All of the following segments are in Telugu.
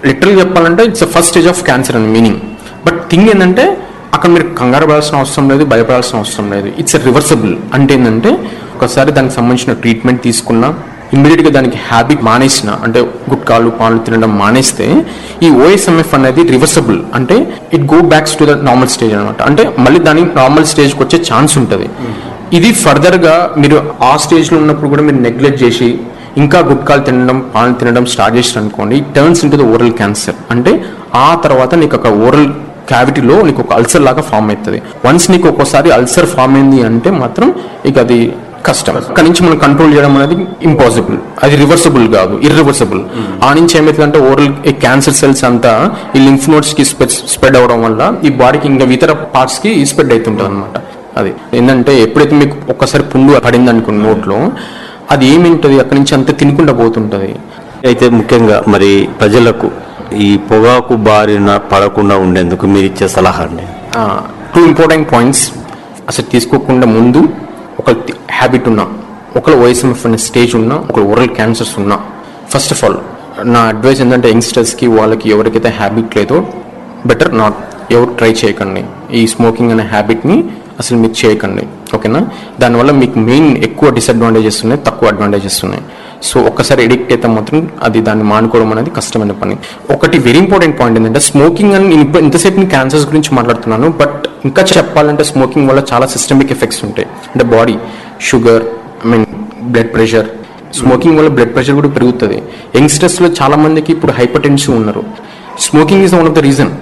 లిటరల్ చెప్పాలంటే it's first stage of cancer అని మీనింగ్. బట్ థింగ్ ఏంటంటే అక్కడ మీరు కంగారు పడాల్సిన అవసరం లేదు, భయపడాల్సిన అవసరం లేదు. It's reversible. అంటే ఏంటంటే ఒకసారి దానికి సంబంధించిన ట్రీట్మెంట్ తీసుకున్నా, ఇమ్మీడియట్గా దానికి హ్యాబిట్ మానేసిన, అంటే గుట్కాలు పాలు తినడం మానేస్తే ఈ ఓఎస్ఎంఎఫ్ అనేది రివర్సబుల్. అంటే it go backs to the normal stage అనమాట. అంటే మళ్ళీ దానికి నార్మల్ స్టేజ్కి వచ్చే ఛాన్స్ ఉంటుంది. ఇది ఫర్దర్గా మీరు ఆ స్టేజ్లో ఉన్నప్పుడు కూడా మీరు నెగ్లెక్ట్ చేసి ఇంకా గుట్కాలు తినడం పాలు తినడం స్టార్ట్ చేసిన అనుకోండి, it turns in to the oral cancer. అంటే ఆ తర్వాత నీకు ఒక ఓరల్ క్యావిటీలో నీకు ఒక అల్సర్ లాగా ఫామ్ అవుతుంది. వన్స్ నీకు ఒక్కోసారి అల్సర్ ఫామ్ అయింది అంటే మాత్రం ఇక అది కష్టం. అక్కడి నుంచి మనం కంట్రోల్ చేయడం అనేది ఇంపాసిబుల్. అది రివర్సబుల్ కాదు, ఇర్రివర్సబుల్. ఆ నుంచి ఏమవుతుందంటే ఓరల్ క్యాన్సర్ సెల్స్ అంతా ఈ లింఫ్ నోడ్స్ కి స్ప్రెడ్ అవడం వల్ల ఈ బాడీకి ఇంకా ఇతర పార్ట్స్ కి స్ప్రెడ్ అవుతుంటుంది అనమాట. అది ఏంటంటే ఎప్పుడైతే మీకు ఒక్కసారి పుండు పడింది అనుకున్న నోట్లో, అది ఏమింటది అక్కడి నుంచి అంతా తినకుండా పోతుంటది. అయితే ముఖ్యంగా మరి ప్రజలకు ఈ పొగాకు బారిన పడకుండా ఉండేందుకు మీరు ఇచ్చే సలహా అండి? 2 ఇంపార్టెంట్ పాయింట్స్. అసలు తీసుకోకుండా ముందు ఒక హ్యాబిట్ ఉన్నా, ఒకరు ఓఎస్ఎంఎఫ్ అనే స్టేజ్ ఉన్నా, ఒకరు ఓరల్ క్యాన్సర్స్ ఉన్నా, ఫస్ట్ ఆఫ్ ఆల్ నా అడ్వైస్ ఏంటంటే యంగ్స్టర్స్కి వాళ్ళకి ఎవరికైతే హ్యాబిట్ లేదో బెటర్ నాట్ ఎవరు ట్రై చేయకండి. ఈ స్మోకింగ్ అనే హ్యాబిట్ని అసలు మీరు చేయకండి, ఓకేనా? దానివల్ల మీకు మెయిన్ ఎక్కువ డిసడ్వాంటేజెస్ ఉన్నాయి, తక్కువ అడ్వాంటేజెస్ ఉన్నాయి. సో ఒక్కసారి ఎడిక్ట్ అయితే మాత్రం అది దాన్ని మానుకోవడం అనేది కష్టమైన పని. ఒకటి వెరీ ఇంపార్టెంట్ పాయింట్ ఏంటంటే స్మోకింగ్ అని నేను ఇంతసేపు నేను క్యాన్సర్స్ గురించి మాట్లాడుతున్నాను, బట్ ఇంకా చెప్పాలంటే స్మోకింగ్ వల్ల చాలా సిస్టమిక్ ఎఫెక్ట్స్ ఉంటాయి. అంటే body sugar, blood pressure. Smoking వల్ల బ్లడ్ ప్రెషర్ కూడా పెరుగుతుంది. యంగ్స్టర్స్లో చాలా మందికి ఇప్పుడు హైపర్ టెన్షన్ ఉన్నారు. Smoking is one of the reason.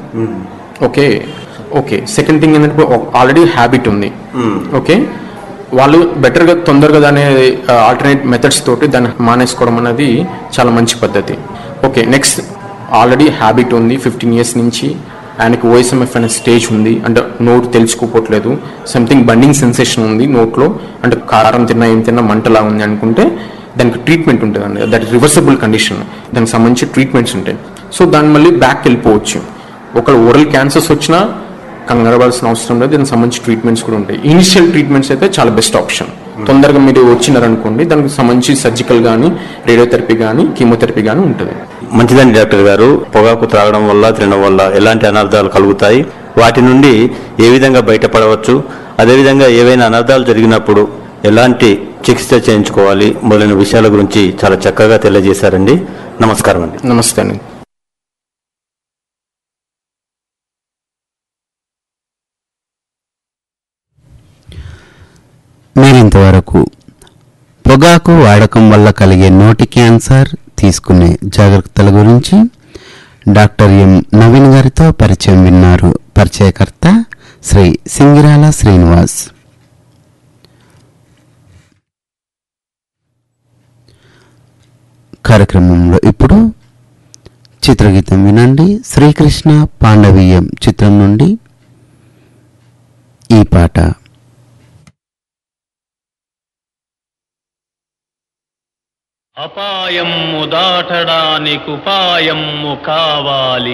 Okay second thing ఏంటంటే ఆల్రెడీ హ్యాబిట్ ఉంది, ఓకే, వాళ్ళు బెటర్గా తొందరగా దాని ఆల్టర్నేట్ మెథడ్స్ తోటి దాన్ని మానేసుకోవడం అనేది చాలా మంచి పద్ధతి. ఓకే, నెక్స్ట్ ఆల్రెడీ హ్యాబిట్ ఉంది 15 years నుంచి, ఆయనకి ఓఎస్ఎంఎఫ్ అనే స్టేజ్ ఉంది, అంటే నోట్ తెలుసుకోపోవట్లేదు, సంథింగ్ బండింగ్ సెన్సేషన్ ఉంది నోట్లో, అంటే కారం తిన్నా ఏం తిన్నా మంటలా ఉంది అనుకుంటే దానికి ట్రీట్మెంట్ ఉంటుంది అండి. That reversible condition. దానికి సంబంధించి ట్రీట్మెంట్స్ ఉంటాయి. సో దాన్ని మళ్ళీ బ్యాక్ వెళ్ళిపోవచ్చు. ఒకళ్ళు ఓరల్ క్యాన్సర్స్ వచ్చినా కంగారవలసిన అవసరం లేదు. దానికి సంబంధించి ట్రీట్మెంట్స్ కూడా ఉంటాయి. ఇనిషియల్ ట్రీట్మెంట్స్ అయితే చాలా బెస్ట్ ఆప్షన్. తొందరగా మీరు వచ్చినారనుకోండి, దానికి సంబంధించి సర్జికల్ కానీ, రేడియోథెరపీ కానీ, కీమోథెరపీ కానీ ఉంటుంది. మంచిదండి డాక్టర్ గారు. పొగాకు త్రాగడం వల్ల, తినడం వల్ల ఎలాంటి అనర్థాలు కలుగుతాయి, వాటి నుండి ఏ విధంగా బయటపడవచ్చు, అదేవిధంగా ఏవైనా అనర్థాలు జరిగినప్పుడు ఎలాంటి చికిత్స చేయించుకోవాలి మొదలైన విషయాల గురించి చాలా చక్కగా తెలియజేశారండి. నమస్కారం అండి. నమస్తే అండి. మీరింతవరకు పొగాకు వాడకం వల్ల కలిగే నోటి క్యాన్సర్, తీసుకునే జాగ్రత్తల గురించి డాక్టర్ ఎం నవీన్ గారితో పరిచయం విన్నారు. పరిచయకర్త శ్రీ సింగిరాల శ్రీనివాస్. కార్యక్రమంలో ఇప్పుడు చిత్రగీతం వినండి. శ్రీకృష్ణ పాండవీయం చిత్రం నుండి ఈ పాట. అపాయము దాటడానికుపాయము కావాలి,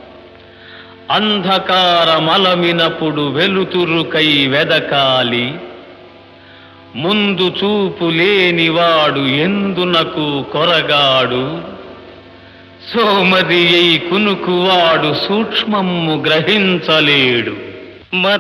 అంధకారమలమినప్పుడు వెలుతురుకై వెదకాలి, ముందు చూపు లేనివాడు ఎందునకు కొరగాడు, సోమరి అయి కునుకువాడు సూక్ష్మము గ్రహించలేడు.